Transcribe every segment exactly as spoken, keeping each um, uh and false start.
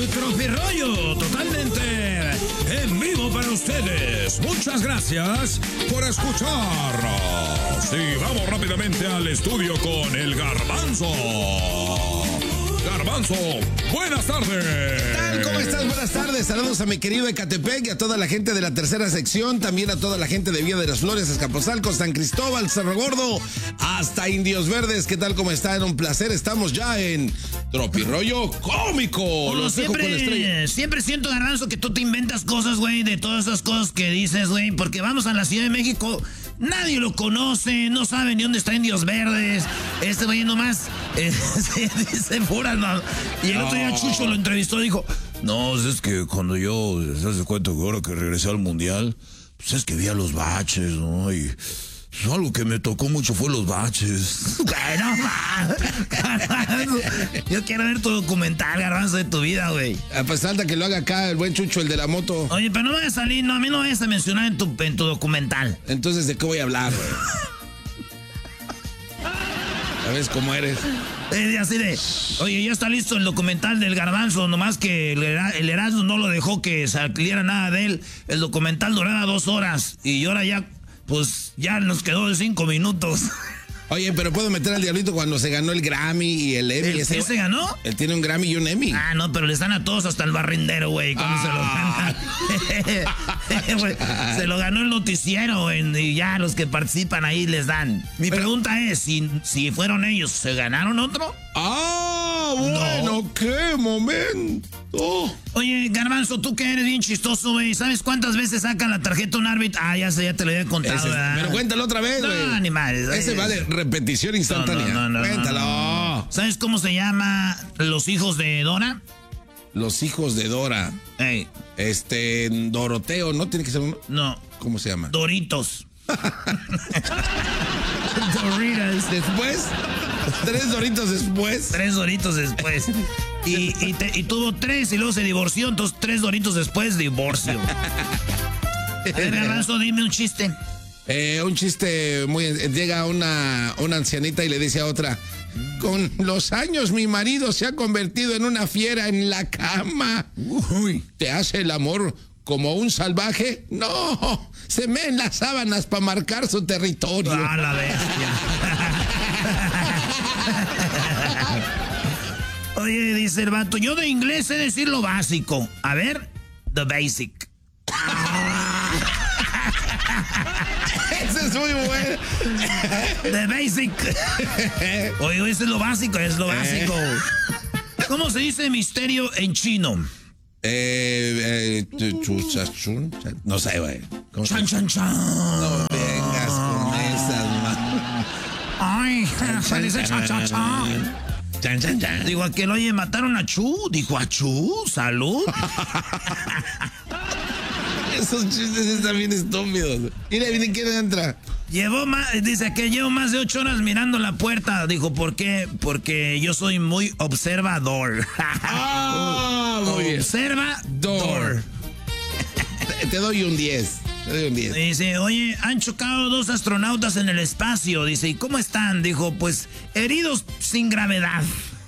Tropirollo, totalmente en vivo para ustedes. Muchas gracias por escucharnos. Y vamos rápidamente al estudio con el Garbanzo. Garbanzo, buenas tardes. ¿Qué tal? ¿Cómo estás? Buenas tardes. Saludos a mi querido Ecatepec y a toda la gente de la tercera sección, también a toda la gente de Villa de las Flores, Azcapotzalco, San Cristóbal, Cerro Gordo, hasta Indios Verdes. ¿Qué tal? ¿Cómo están? Un placer. Estamos ya en Tropirollo Cómico. Como Los dejo con la estrella. siempre, siempre siento, Garbanzo, que tú te inventas cosas, güey, de todas esas cosas que dices, güey, porque vamos a la Ciudad de México, nadie lo conoce, no sabe ni dónde está Indios Verdes. Este güey nomás eh, se dice pura, no. Y el otro día Chucho lo entrevistó y dijo, no, es que cuando yo, se hace cuenta que ahora que regresé al Mundial, pues es que vi a los baches, ¿no? Y pues, algo que me tocó mucho fue los baches. Bueno, yo quiero ver tu documental, Garbanzo, de tu vida, güey. Ah, pues falta que lo haga acá el buen Chucho, el de la moto. Oye, pero no vayas a salir, no, a mí no vayas a mencionar en tu, en tu documental. Entonces, ¿de qué voy a hablar, güey? ¿Sabes cómo eres? Eh, así de, oye, ya está listo el documental del Garbanzo, nomás que el, el Erasmo no lo dejó que saliera nada de él. El documental duraba dos horas y ahora ya, pues, ya nos quedó de cinco minutos. Oye, pero puedo meter al diablito cuando se ganó el Grammy y el Emmy. ¿El, ese, ¿Ese ganó? Él tiene un Grammy y un Emmy. Ah, no, pero les dan a todos hasta el barrendero, güey, cuando ah. se lo gana. Se lo ganó el noticiero, güey, y ya los que participan ahí les dan. Mi pero, pregunta es, si, si fueron ellos, ¿se ganaron otro? Ah, bueno, no. Qué momento. Oye, Garbanzo, tú que eres bien chistoso, güey, ¿sabes cuántas veces sacan la tarjeta un árbitro? Ah, ya sé, ya te lo había contado, Ese, ¿verdad? Pero cuéntalo otra vez, güey. No, animales. Ese va de repetición instantánea. No, no, no, Cuéntalo. No, no. ¿Sabes cómo se llama los hijos de Dora? Los hijos de Dora. Hey. Este, Doroteo, ¿no? ¿Tiene que ser uno? No. ¿Cómo se llama? Doritos. Doritos. Después, tres Doritos después. Tres Doritos después. Y, y, te, y tuvo tres y luego se divorció, entonces tres Doritos después, divorcio. A ver, Garbanzo, dime un chiste. Eh, un chiste muy... Llega una, una ancianita y le dice a otra, con los años mi marido se ha convertido en una fiera en la cama. Uy, ¿te hace el amor como un salvaje? No, se me en las sábanas para marcar su territorio. ¡Ah, la bestia! Oye, dice el vato, yo de inglés sé decir lo básico. A ver, the basic. Ese es muy bueno. The basic. Oye, ese es lo básico, es lo básico. ¿Cómo se dice misterio en chino? Eh, eh, chuchachun, no sé, güey. Chan, chan, chan. No vengas con esas, man. Ay, se dice chan, chan, chan. Chan, chan, chan. Digo, aquel, oye, mataron a Chu. Dijo, a Chu, salud. Esos chistes están bien estúpidos. Mira, miren quién entra. Llevó más, dice que llevo más de ocho horas mirando la puerta. Dijo, ¿por qué? Porque yo soy muy observador. Ah, muy bien. Observador. Te, te doy un diez. Te doy un diez. Dice, oye, han chocado dos astronautas en el espacio. Dice, ¿y cómo están? Dijo, pues, heridos sin gravedad.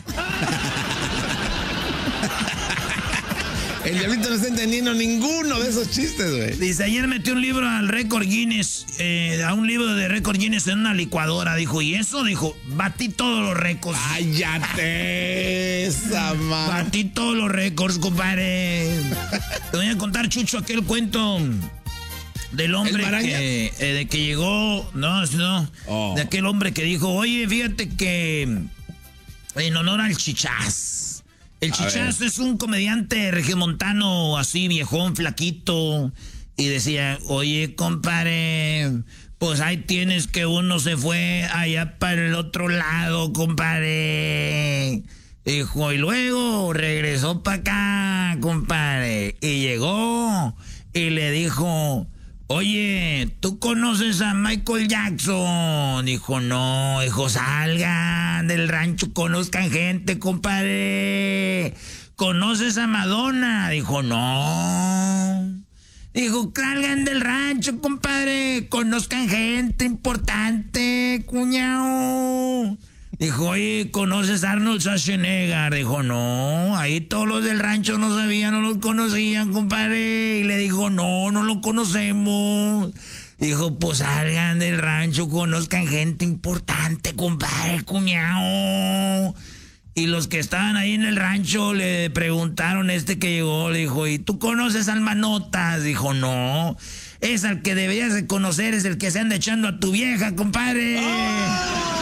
El diablito no está entendiendo ninguno de esos chistes, güey. Dice, ayer metió un libro al récord Guinness, eh, a un libro de récord Guinness en una licuadora. Dijo, ¿y eso? Dijo, batí todos los récords. ¡Cállate esa madre! Batí todos los récords, compadre. Te voy a contar, Chucho, aquel cuento del hombre que, eh, de que llegó, no, no, oh. de aquel hombre que dijo, oye, fíjate que en honor al Chichás. El Chichás es un comediante regiomontano, así viejón, flaquito, y decía, oye, compadre, pues ahí tienes que uno se fue allá para el otro lado, compadre. Dijo, y luego regresó para acá, compadre, y llegó y le dijo, oye, ¿tú conoces a Michael Jackson? Dijo, no, dijo, salgan del rancho, conozcan gente, compadre. ¿Conoces a Madonna? Dijo, no. Dijo, salgan del rancho, compadre, conozcan gente importante, cuñao. Dijo, oye, ¿conoces a Arnold Schwarzenegger? Dijo, no, ahí todos los del rancho no sabían, no los conocían, compadre. Y le dijo, no, no lo conocemos. Dijo, pues salgan del rancho, conozcan gente importante, compadre, cuñado. Y los que estaban ahí en el rancho le preguntaron a este que llegó, le dijo, ¿y tú conoces al Manotas? Dijo, no, es al que deberías de conocer, es el que se anda echando a tu vieja, compadre. ¡Oh!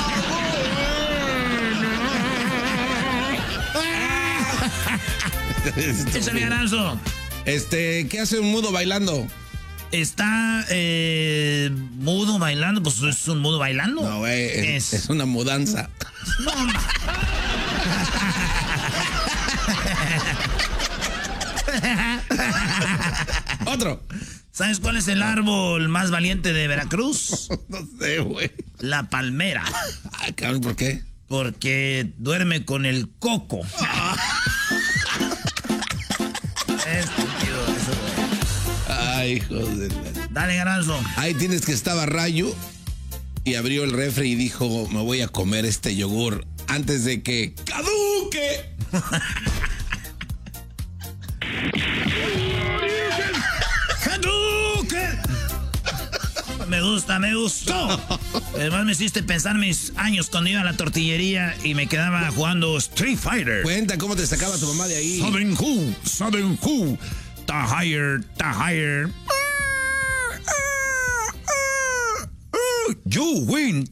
Échale, Garbanzo. Este, ¿qué hace un mudo bailando? Está eh, mudo bailando, pues es un mudo bailando. No, güey, es, es una mudanza. No, Otro. ¿Sabes cuál es el árbol más valiente de Veracruz? No sé, güey. La palmera. Ay, cabrón, ¿por qué? Porque duerme con el coco. Es estúpido eso, güey. Ay, hijo de la... Dale, Garbanzo. Ahí tienes que estaba Rayo y abrió el refri y dijo, me voy a comer este yogur antes de que caduque. ¡Caduque! Me gusta, me gustó. Además me hiciste pensar mis años cuando iba a la tortillería y me quedaba jugando Street Fighter. Cuenta cómo te sacaba tu mamá de ahí. Southern Who, Southern Who, ta higher, ta higher. You win.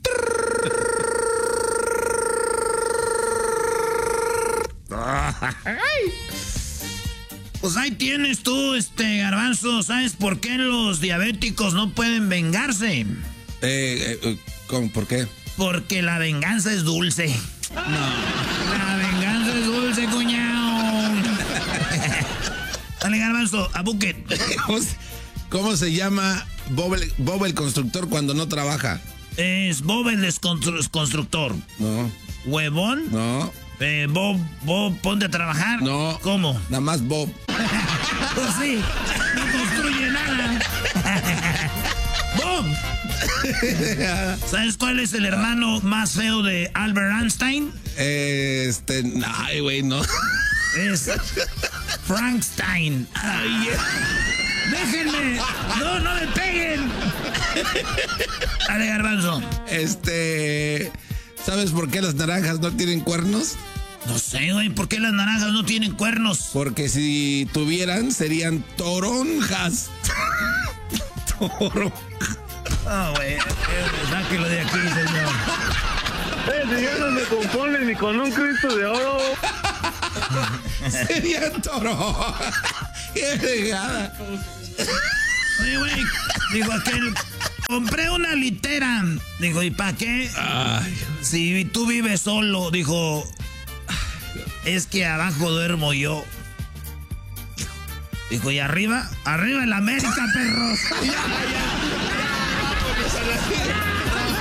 Pues ahí tienes tú, este Garbanzo. ¿Sabes por qué los diabéticos no pueden vengarse? Eh, eh, ¿cómo? ¿Por qué? Porque la venganza es dulce. No. La venganza es dulce, cuñado. Dale, Garbanzo, a Bucket. ¿Cómo se llama Bob el, Bob el constructor cuando no trabaja? Es Bob el desconstru- constructor. No. ¿Huevón? No. Eh, Bob, Bob, ponte a trabajar. No. ¿Cómo? Nada más Bob. Pues sí, no construye nada. ¡Bob! ¿Sabes cuál es el hermano más feo de Albert Einstein? Este, ay, güey, no. Es Frankenstein. Ay, déjenme. No, no me peguen. Dale, Garbanzo. Este, ¿sabes por qué las naranjas no tienen cuernos? No sé, güey, ¿por qué las naranjas no tienen cuernos? Porque si tuvieran, serían toronjas. Toronjas. Ah, oh, güey, sáquelo de aquí, señor. Eh, si ya no me compone ni con un Cristo de oro. Serían toronjas. ¡Qué regada! Oye, güey, digo aquel... Compré una litera. Dijo, ¿y para qué? Ay. Si tú vives solo, dijo... Es que abajo duermo yo. Dijo, ¿y arriba? Arriba en la América, perros. Ya, ya.